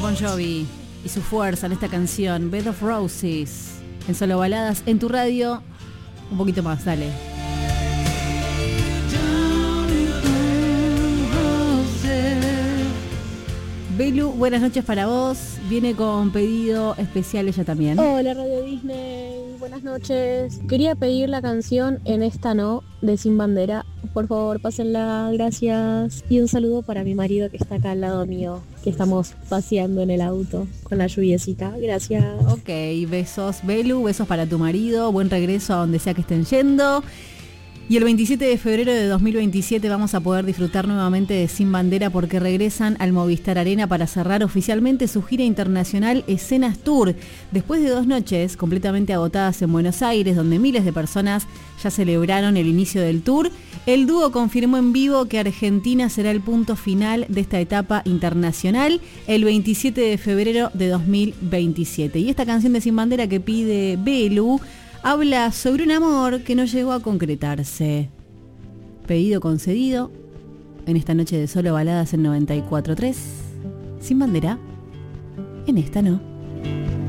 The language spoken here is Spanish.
Bon Jovi y su fuerza en esta canción, Bed of Roses, en Solo Baladas, en tu radio. Un poquito más, dale. Belu, buenas noches para vos. Viene con pedido especial ella también. Hola Radio Disney, buenas noches. Quería pedir la canción En esta no, de Sin Bandera. Por favor, pásenla, gracias. Y un saludo para mi marido que está acá al lado mío, que estamos paseando en el auto con la lluviecita. Gracias. Ok, besos Belu, besos para tu marido, buen regreso a donde sea que estén yendo. Y el 27 de febrero de 2027 vamos a poder disfrutar nuevamente de Sin Bandera porque regresan al Movistar Arena para cerrar oficialmente su gira internacional Escenas Tour. Después de 2 noches completamente agotadas en Buenos Aires, donde miles de personas ya celebraron el inicio del tour, el dúo confirmó en vivo que Argentina será el punto final de esta etapa internacional el 27 de febrero de 2027. Y esta canción de Sin Bandera que pide Belu habla sobre un amor que no llegó a concretarse. Pedido concedido en esta noche de Solo Baladas en 94.3. Sin Bandera, en esta no.